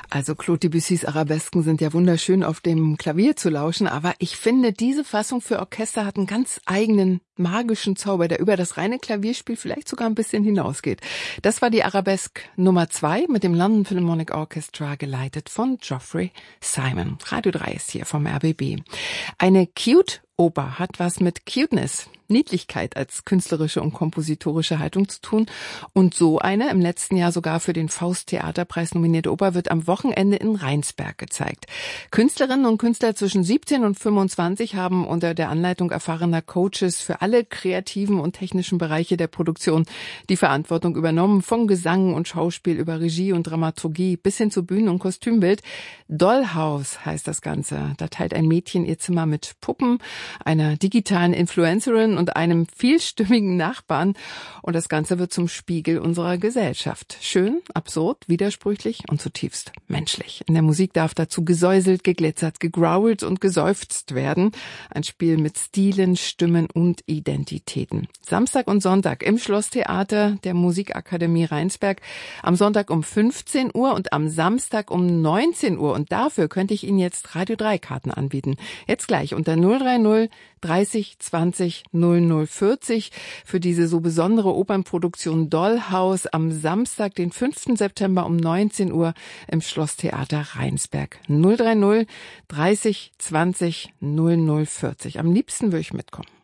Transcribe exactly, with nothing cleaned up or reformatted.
Also Claude Debussys Arabesken sind ja wunderschön auf dem Klavier zu lauschen, aber ich finde, diese Fassung für Orchester hat einen ganz eigenen magischen Zauber, der über das reine Klavierspiel vielleicht sogar ein bisschen hinausgeht. Das war die Arabesque Nummer zwei mit dem London Philharmonic Orchestra, geleitet von Geoffrey Simon. Radio drei ist hier vom R B B. Eine Cute-Oper hat was mit Cuteness, Niedlichkeit als künstlerische und kompositorische Haltung zu tun. Und so eine, im letzten Jahr sogar für den Faust-Theaterpreis nominierte Oper, wird am Wochenende in Rheinsberg gezeigt. Künstlerinnen und Künstler zwischen siebzehn und fünfundzwanzig haben unter der Anleitung erfahrener Coaches für alle kreativen und technischen Bereiche der Produktion die Verantwortung übernommen, von Gesang und Schauspiel über Regie und Dramaturgie bis hin zu Bühnen- und Kostümbild. Dollhouse heißt das Ganze. Da teilt ein Mädchen ihr Zimmer mit Puppen, einer digitalen Influencerin und einem vielstimmigen Nachbarn. Und das Ganze wird zum Spiegel unserer Gesellschaft. Schön, absurd, widersprüchlich und zutiefst menschlich. In der Musik darf dazu gesäuselt, geglitzert, gegrowlt und geseufzt werden. Ein Spiel mit Stilen, Stimmen und Identitäten. Samstag und Sonntag im Schlosstheater der Musikakademie Rheinsberg. Am Sonntag um fünfzehn Uhr und am Samstag um neunzehn Uhr. Und dafür könnte ich Ihnen jetzt Radio drei Karten anbieten. Jetzt gleich unter null drei null dreißig zwanzig null null vierzig für diese so besondere Opernproduktion Dollhouse am Samstag, den fünften September um neunzehn Uhr im Schlosstheater Rheinsberg. null drei null dreißig zwanzig null null vierzig. Am liebsten würde ich mitkommen.